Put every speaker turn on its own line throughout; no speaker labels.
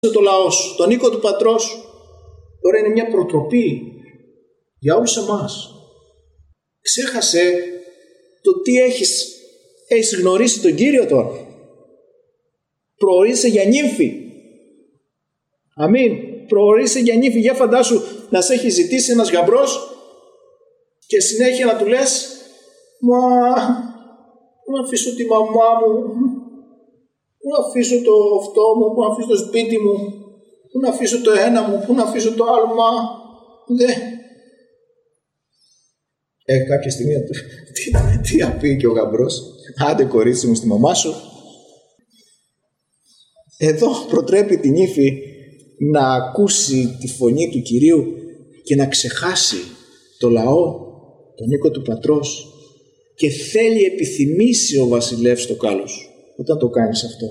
το λαό σου, τον οίκο του πατρός σου. Τώρα είναι μια προτροπή για όλους εμάς. Ξέχασε το τι έχεις γνωρίσει τον Κύριο τώρα. Προορίζεσαι για νύμφη. Αμήν. Προορίζεσαι για νύμφη. Για φαντάσου να σε έχει ζητήσει ένας γαμπρός και συνέχεια να του λες, μα πού να αφήσω τη μαμά μου, πού να αφήσω το αυτό μου, πού να αφήσω το σπίτι μου, πού να αφήσω το ένα μου, πού να αφήσω το άλλο, μα κάποια στιγμή τι θα πει και ο γαμπρός, άντε κορίτσι μου στη μαμά σου. Εδώ προτρέπει την ύφη να ακούσει τη φωνή του Κυρίου και να ξεχάσει το λαό, τον οίκο του πατρός, και θέλει, επιθυμήσει ο βασιλεύς το κάλος όταν το κάνεις αυτό,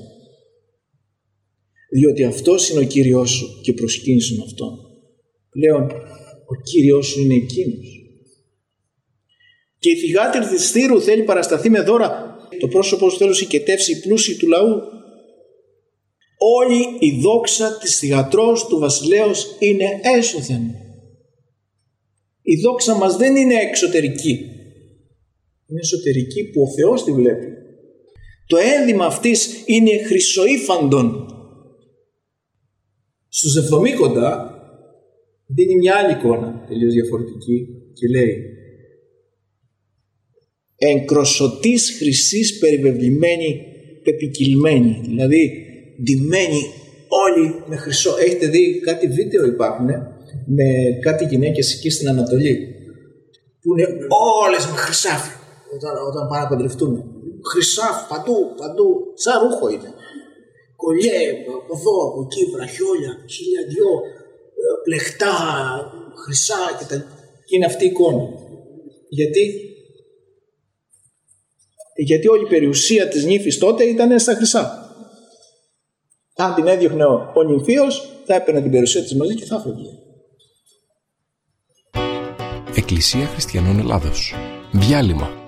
διότι αυτός είναι ο Κύριος σου και προσκύνησον αυτόν. Πλέον ο Κύριος σου είναι εκείνος. Και η θυγάτηρ της θύρου θέλει παρασταθεί με δώρα, το πρόσωπο σου θέλει συγκετεύσει οι πλούσιοι του λαού. Όλη η δόξα της θυγατρός του βασιλέως είναι έσωθεν. Η δόξα μας δεν είναι εξωτερική, είναι εσωτερική που ο Θεός τη βλέπει. Το ένδυμα αυτής είναι χρυσοήφαντον. Στους Εβδομήκοντα δίνει μια άλλη εικόνα τελείως διαφορετική και λέει, εν κροσωτής χρυσής περιβεβλημένη πεπικυλμένη, δηλαδή ντυμένη όλοι με χρυσό. Έχετε δει κάτι βίντεο υπάρχουν με κάτι γυναίκες εκεί στην Ανατολή που είναι όλες με χρυσάφι όταν πάνε να παντρευτούν. Χρυσάφι παντού, σαν ρούχο είναι. Κολλιέ από εδώ, από εκεί, βραχιόλια, χιλιαδιό, πλεχτά, χρυσά και είναι αυτή η εικόνα. Γιατί όλη η περιουσία της νύφης τότε ήταν στα χρυσά. Αν την έδιωχνε ο νυμφίος, θα έπαιρνε την περιουσία της μαζί και θα έφευγε.
Εκκλησία Χριστιανών Ελλάδος. Διάλειμμα.